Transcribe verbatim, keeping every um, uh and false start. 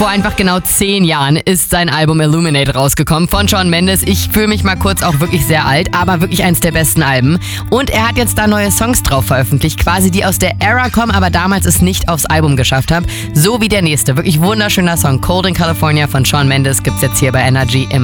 Vor einfach genau zehn Jahren ist sein Album Illuminate rausgekommen von Shawn Mendes. Ich fühle mich mal kurz auch wirklich sehr alt, aber wirklich eins der besten Alben. Und er hat jetzt da neue Songs drauf veröffentlicht, quasi die aus der Era kommen, aber damals es nicht aufs Album geschafft haben. So wie der nächste. Wirklich wunderschöner Song. Cold in California von Shawn Mendes gibt's jetzt hier bei Energy immer.